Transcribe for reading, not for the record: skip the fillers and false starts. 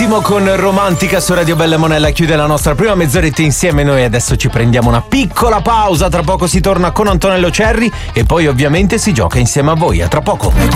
Simo con Romantica su Radio Bella Monella chiude la nostra prima mezz'oretta insieme. Noi adesso ci prendiamo una piccola pausa, tra poco si torna con Antonello Cerri e poi ovviamente si gioca insieme a voi. A tra poco.